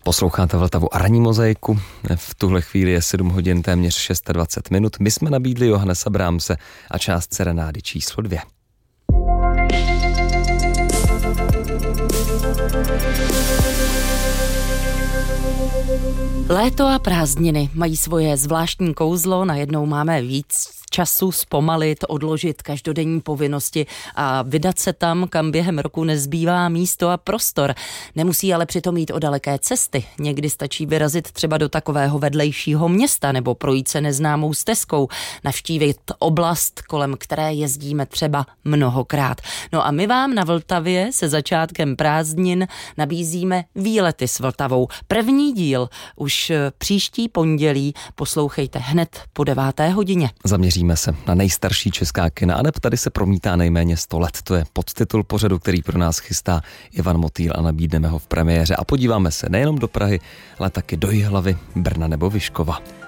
Posloucháte Vltavu a ranní mozaiku. V tuhle chvíli je 7 hodin téměř 26 minut. My jsme nabídli Johannesa Brahmse a část serenády číslo 2. Léto a prázdniny mají svoje zvláštní kouzlo, najednou máme víc času zpomalit, odložit každodenní povinnosti a vydat se tam, kam během roku nezbývá místo a prostor. Nemusí ale přitom jít o daleké cesty. Někdy stačí vyrazit třeba do takového vedlejšího města nebo projít se neznámou stezkou, navštívit oblast, kolem které jezdíme třeba mnohokrát. No a my vám na Vltavě se začátkem prázdnin nabízíme výlety s Vltavou. První díl už příští pondělí, poslouchejte hned po 9. hodině. Zaměříme se na nejstarší česká kina a neb tady se promítá nejméně 100 let. To je podtitul pořadu, který pro nás chystá Ivan Motýl a nabídneme ho v premiéře. A podíváme se nejenom do Prahy, ale taky do Jihlavy, Brna nebo Vyškova.